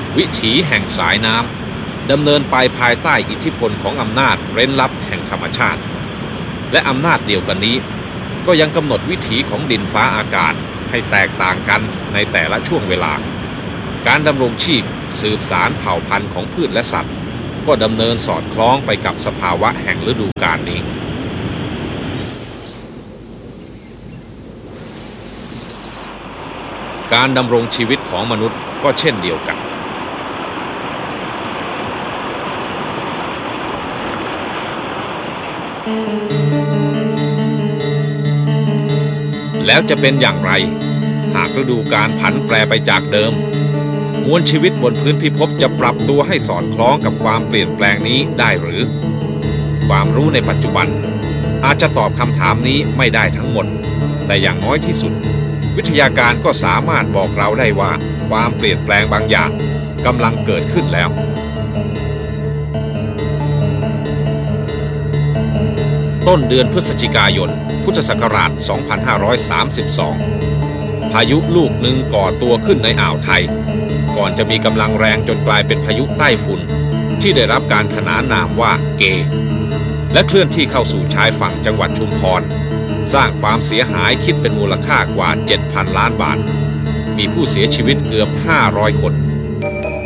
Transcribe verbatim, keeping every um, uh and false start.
วิถีแห่งสายน้ำดำเนินไปภายใต้อิทธิพลของอำนาจเร้นลับแห่งธรรมชาติและอำนาจเดียวกันนี้ก็ยังกำหนดวิถีของดินฟ้าอากาศให้แตกต่างกันในแต่ละช่วงเวลาการดำรงชีพสืบสารเผ่าพันธุ์ของพืชและสัตว์ก็ดำเนินสอดคล้องไปกับสภาวะแห่งฤดูกาลนี้การดำรงชีวิตของมนุษย์ก็เช่นเดียวกันแล้วจะเป็นอย่างไรหากฤดูกาลผันแปรไปจากเดิมมวลชีวิตบนพื้นพิภพจะปรับตัวให้สอดคล้องกับความเปลี่ยนแปลงนี้ได้หรือความรู้ในปัจจุบันอาจจะตอบคำถามนี้ไม่ได้ทั้งหมดแต่อย่างน้อยที่สุดวิทยาการก็สามารถบอกเราได้ว่าความเปลี่ยนแปลงบางอย่างกำลังเกิดขึ้นแล้วต้นเดือนพฤศจิกายนพุทธศักราชสองพันห้าร้อยสามสิบสองพายุลูกหนึ่งก่อตัวขึ้นในอ่าวไทยก่อนจะมีกำลังแรงจนกลายเป็นพายุใต้ฝุ่นที่ได้รับการขนานนามว่าเกและเคลื่อนที่เข้าสู่ชายฝั่งจังหวัดชุมพรสร้างความเสียหายคิดเป็นมูลค่ากว่า เจ็ดพัน ล้านบาทมีผู้เสียชีวิตเกือบห้าร้อยคน